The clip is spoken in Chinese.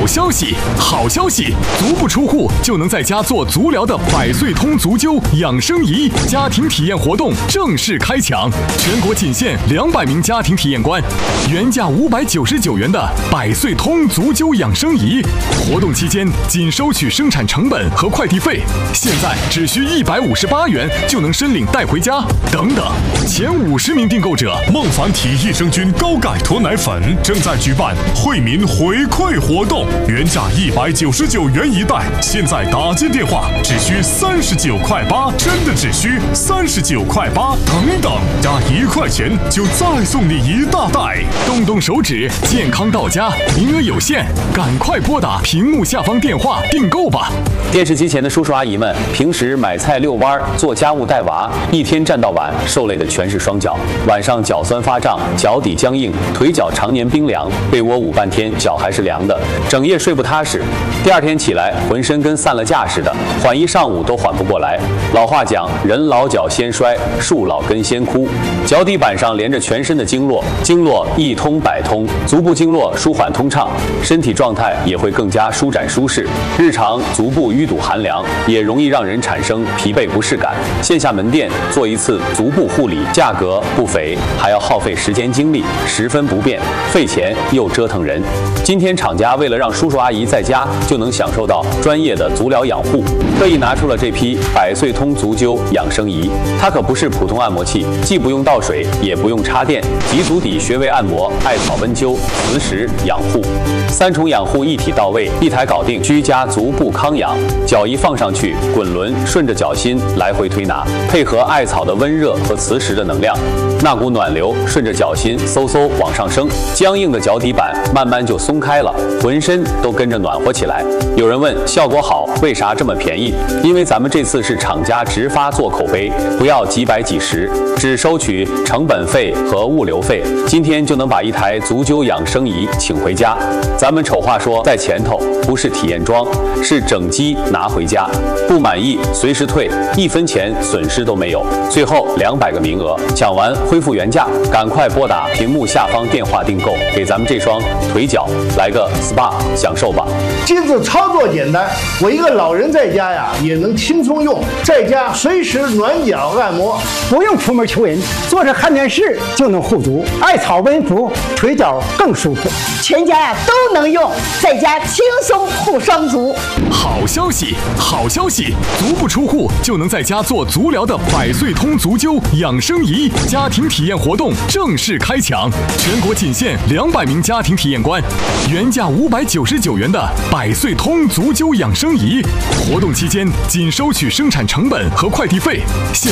好消息，好消息！足不出户就能在家做足疗的百岁通足灸养生仪家庭体验活动正式开抢，全国仅限200名家庭体验官，原价599元的百岁通足灸养生仪，活动期间仅收取生产成本和快递费，现在只需158元就能申领带回家。等等，前50名订购者， 孟凡体益生菌高钙脱奶粉正在举办惠民回馈活动，原价199元一袋，现在打进电话只需39.8块，真的只需39.8块，等等，加1块钱就再送你一大袋， 动动手指，健康到家，名额有限，赶快拨打屏幕下方电话订购吧。 电视机前的叔叔阿姨们，平时买菜遛弯、做家务带娃，一天站到晚，受累的全是双脚，晚上脚酸发胀，脚底僵硬，腿脚常年冰凉，被窝捂半天脚还是凉的，整夜睡不踏实，第二天起来浑身跟散了架似的，缓一上午都缓不过来。老话讲，人老脚先衰，树老根先枯，脚底板上连着全身的经络，经络一通百通，足部经络舒缓通畅，身体状态也会更加舒展舒适。日常足部淤堵寒凉，也容易让人产生疲惫不适感。线下门店做一次足部护理，价格不菲，还要耗费时间精力，十分不便，费钱又折腾人。今天厂家为了让叔叔阿姨在家就能享受到专业的足疗养护，特意拿出了这批百岁通足灸养生仪。它可不是普通按摩器，既不用倒水，也不用插电，集足底穴位按摩、艾草温灸、磁石养护，3重养护一体到位，一台搞定，居家足部康养。脚一放上去，滚轮顺着脚心来回推拿，配合艾草的温热和磁石的能量，那股暖流顺着脚心嗖嗖往上升，僵硬的脚底板慢慢就松开了，浑身都跟着暖和起来。有人问效果好，为啥这么便宜？因为咱们这次是厂家直发做口碑，不要几百几十，只收取成本费和物流费，今天就能把一台足灸养生仪请回家。咱们丑话说在前头，不是体验装，是整机拿回家，不满意随时退，1分钱损失都没有。最后200个名额，抢完恢复原价，赶快拨打屏幕下方电话订购，给咱们这双腿脚来个 SPA 享受吧。 机子操作简单，我一个老人在家呀也能轻松用，在家随时暖脚按摩， 不用出门求人，坐着看电视就能护足，艾草温敷，腿脚更舒服， 全家呀都能用，在家轻松护双足。 好消息，好消息！足不出户就能在家做足疗的百岁通足灸养生仪家庭体验活动正式开抢，全国仅限200名家庭体验官，原价599元的百岁通足灸养生仪，活动期间仅收取生产成本和快递费。